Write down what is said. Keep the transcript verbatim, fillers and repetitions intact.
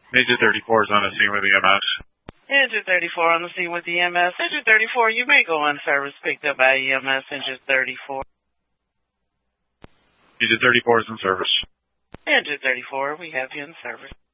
Agent thirty-four is on the scene with E M S. Agent thirty-four on the scene with E M S. Agent thirty-four, you may go on service picked up by E M S. Agent thirty-four. Agent thirty-four is in service. Agent thirty-four, we have you in service.